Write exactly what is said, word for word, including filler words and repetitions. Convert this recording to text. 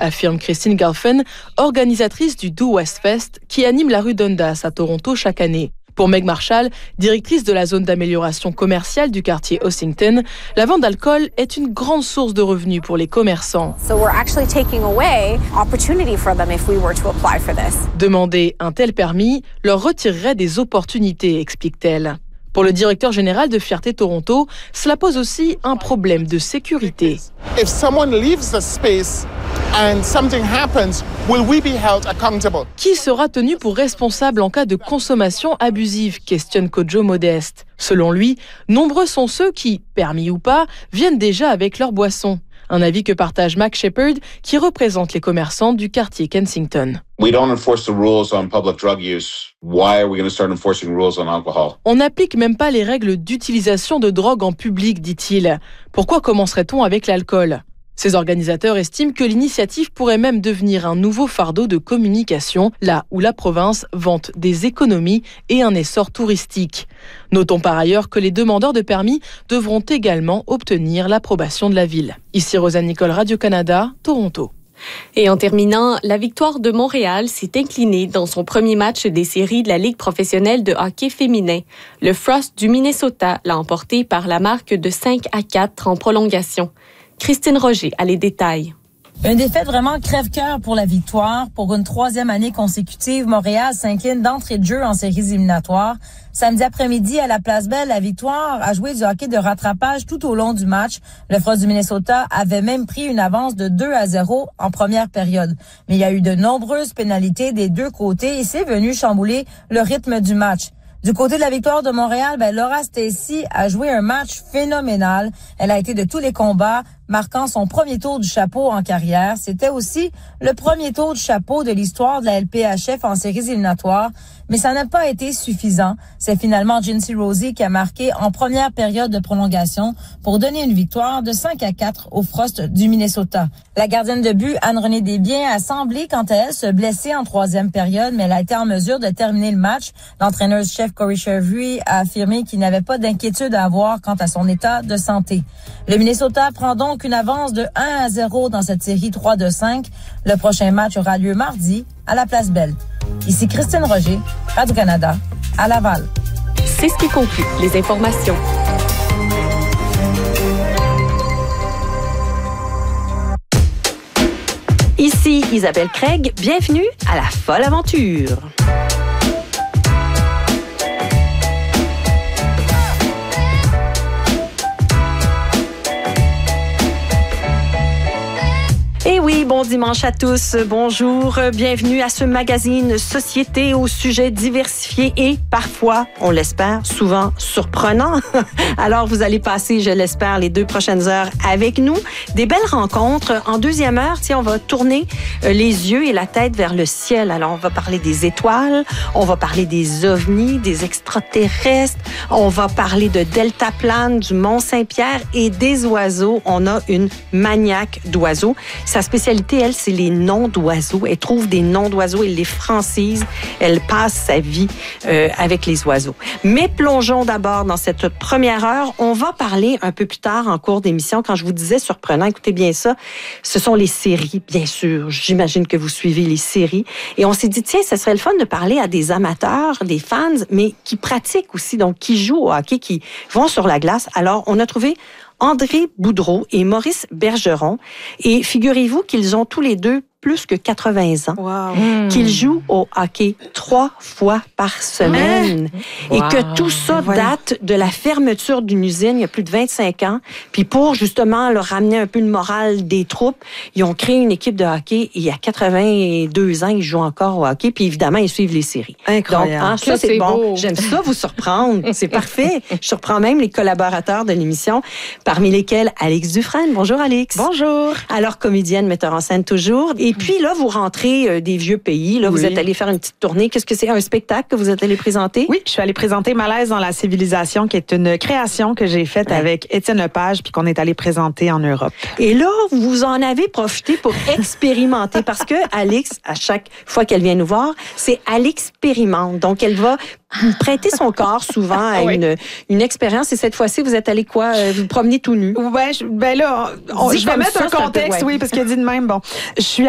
affirme Christine Galfen, organisatrice du Do West Fest, qui anime la rue Dundas à Toronto chaque année. Pour Meg Marshall, directrice de la zone d'amélioration commerciale du quartier Ossington, la vente d'alcool est une grande source de revenus pour les commerçants. So we're actually taking away opportunity for them if we were to apply for this. Demander un tel permis leur retirerait des opportunités, explique-t-elle. Pour le directeur général de Fierté Toronto, cela pose aussi un problème de sécurité. If someone leaves the space and something happens, will we be held accountable? Qui sera tenu pour responsable en cas de consommation abusive, questionne Kojo Modeste. Selon lui, nombreux sont ceux qui, permis ou pas, viennent déjà avec leur boisson. Un avis que partage Mac Shepard, qui représente les commerçants du quartier Kensington. We don't enforce the rules on public drug use. Why are we going to start enforcing rules on alcohol? On n'applique même pas les règles d'utilisation de drogue en public, dit-il. Pourquoi commencerait-on avec l'alcool ? Ces organisateurs estiment que l'initiative pourrait même devenir un nouveau fardeau de communication, là où la province vante des économies et un essor touristique. Notons par ailleurs que les demandeurs de permis devront également obtenir l'approbation de la ville. Ici Rosanne Nicole, Radio-Canada, Toronto. Et en terminant, la Victoire de Montréal s'est inclinée dans son premier match des séries de la Ligue professionnelle de hockey féminin. Le Frost du Minnesota l'a emporté par la marque de cinq à quatre en prolongation. Christine Roger a les détails. Une défaite vraiment crève-cœur pour la Victoire. Pour une troisième année consécutive, Montréal s'incline d'entrée de jeu en séries éliminatoires. Samedi après-midi, à la Place Belle, la Victoire a joué du hockey de rattrapage tout au long du match. Le Frost du Minnesota avait même pris une avance de deux à zéro en première période. Mais il y a eu de nombreuses pénalités des deux côtés et c'est venu chambouler le rythme du match. Du côté de la Victoire de Montréal, ben Laura Stacey a joué un match phénoménal. Elle a été de tous les combats, marquant son premier tour du chapeau en carrière. C'était aussi le premier tour du chapeau de l'histoire de la L P H F en séries éliminatoires, mais ça n'a pas été suffisant. C'est finalement Jinsey Rosie qui a marqué en première période de prolongation pour donner une victoire de cinq à quatre au Frost du Minnesota. La gardienne de but, Anne-Renée Desbiens, a semblé, quant à elle, se blesser en troisième période, mais elle a été en mesure de terminer le match. L'entraîneuse-chef Corey Shervry a affirmé qu'il n'avait pas d'inquiétude à avoir quant à son état de santé. Le Minnesota prend donc une avance de un à zéro dans cette série trois de cinq. Le prochain match aura lieu mardi à la Place Belle. Ici Christine Roger, Radio-Canada, à Laval. C'est ce qui conclut les informations. Ici Isabelle Craig, bienvenue à la folle aventure. Et oui, bon dimanche à tous. Bonjour, bienvenue à ce magazine Société aux sujets diversifiés et parfois, on l'espère, souvent surprenants. Alors, vous allez passer, je l'espère, les deux prochaines heures avec nous. Des belles rencontres. En deuxième heure, tiens, on va tourner les yeux et la tête vers le ciel. Alors, on va parler des étoiles, on va parler des ovnis, des extraterrestres, on va parler de deltaplane, du Mont-Saint-Pierre et des oiseaux. On a une maniaque d'oiseaux. Sa spécialité, elle, c'est les noms d'oiseaux. Elle trouve des noms d'oiseaux, elle les francise. Elle passe sa vie euh, avec les oiseaux. Mais plongeons d'abord dans cette première heure. On va parler un peu plus tard en cours d'émission. Quand je vous disais surprenant, écoutez bien ça, ce sont les séries, bien sûr. J'imagine que vous suivez les séries. Et on s'est dit, tiens, ce serait le fun de parler à des amateurs, des fans, mais qui pratiquent aussi, donc qui jouent au hockey, qui vont sur la glace. Alors, on a trouvé André Boudreau et Maurice Bergeron. Et figurez-vous qu'ils ont tous les deux plus que quatre-vingts ans, wow. mmh. qu'ils jouent au hockey trois fois par semaine mmh. et wow. que tout ça date de la fermeture d'une usine il y a plus de vingt-cinq ans. Puis pour justement leur ramener un peu le moral des troupes, ils ont créé une équipe de hockey et il y a quatre-vingt-deux ans, ils jouent encore au hockey. Puis évidemment, ils suivent les séries. Incroyable. Donc, hein, ça, c'est, c'est bon. Beau. J'aime ça vous surprendre. C'est parfait. Je surprends même les collaborateurs de l'émission, parmi lesquels Alix Dufresne. Bonjour, Alix. Bonjour. Alors, comédienne, metteur en scène toujours. Et puis là, vous rentrez euh, des vieux pays. Là, oui. Vous êtes allé faire une petite tournée. Qu'est-ce que c'est? Un spectacle que vous êtes allé présenter? Oui, je suis allée présenter Malaise dans la civilisation, qui est une création que j'ai faite ouais. avec Étienne Lepage, puis qu'on est allé présenter en Europe. Et là, vous en avez profité pour expérimenter, parce que Alix, à chaque fois qu'elle vient nous voir, c'est Alix expérimente. Donc, elle va prêter son corps souvent à oui. une, une expérience. Et cette fois-ci, vous êtes allé quoi? Vous vous promenez tout nu? Ouais, je, ben là, on, je vais mettre ça, un contexte, peu, ouais. oui, parce qu'il a dit de même. Bon, je suis